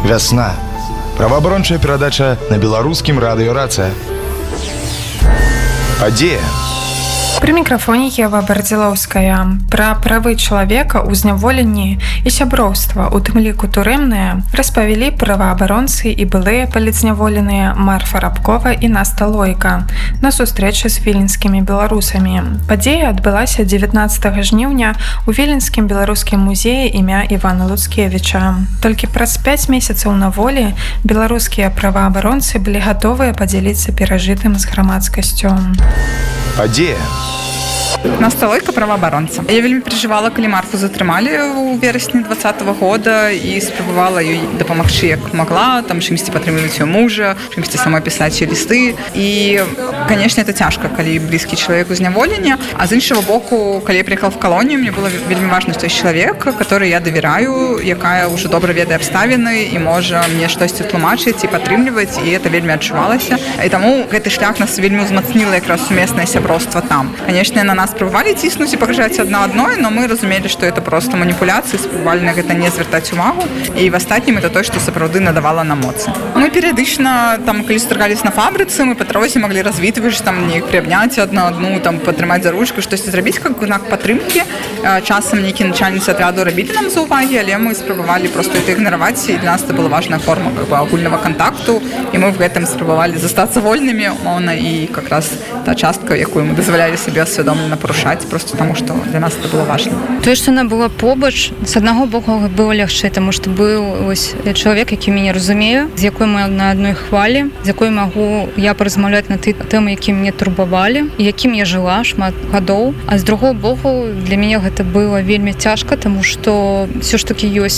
Вясна. Праваабарончая перадача на беларускім радыё «Рацыя». Падзея. Пры мікрафоне Ева Бардзілоўская. Пра правы чалавека ў зняволенні і сяброўства, у тым ліку турэмныя, распавялі праваабаронцы і былыя палітзняволеныя Марфа Рабкова і Наста Лойка на сустрэчы з віленскімі беларусамі. Падзея адбылася 19 жніўня у Віленскім беларускім музеі імя Івана Луцкевіча. Толькі праз 5 месяцаў на волі беларускія праваабаронцы былі гатовыя падзяліцца перажытым з грамадскасцю. Падзея. Наста Лойка, праваабаронца. Я вельмі перажывала, калі Марфу затрымалі ў верасні 2020 года і спрабавала ёй дапамагчы як магла, там чымсьці падтрымліваць ее мужа, чымсьці самой пісаць ёй лісты. І, канешне, это цяжка, калі блізкі чалавек у зняволення. А з іншага боку, калі я приехала в калонію, мне было вельмі важна, што ёсць чалавек, который я давяраю, якая ўжо добра ведае абставіны і можа мне штосьці тлумачыць і падтрымліваць, і это вельмі адчувалася. І таму гэты шлях нас вельмі ўзмацніла якраз сумеснае сяброўства там. Канешне, на нас спрабавалі ціснуць і пагражаць адна адной, но мы разумелі, што это проста маніпуляцыі, спрабавалі на гэта не звяртаць увагу. І в астатнім это той, што сапраўды надавала нам моцы. Мы перыядычна, там, калі сустракались на фабрыцы, мы па тросе маглі развітваць, там, неяк прыабняць адна адну, там, падтрымаць за ручку, штосьці зрабіць, как знак падтрымкі. Часам нейкія начальніцы атряду рабілі нам заўвагі, але мы спрабавалі проста это ігнараваць, і для нас это была важная форма как бы агульнага контакту, і мы в гэтым спрабавалі застацца вольнымі, умоўна, і как раз та частка, якую мы дазвалялі сабе свядомлена парушаць, просто тому, што для нас это было важна. Тое, што яна была побач, з аднаго боку было лягчэй, таму што быў чалавек, які мяне разумее, з якой мы на адной хвалі, з якой магу я паразмаўляць на тыя тэмы, які мяне турбавалі, і якім я жыла шмат гадоў. А з другого боку, для мяне гэта было вельмі цяжка, таму што ўсё ж такі ёсць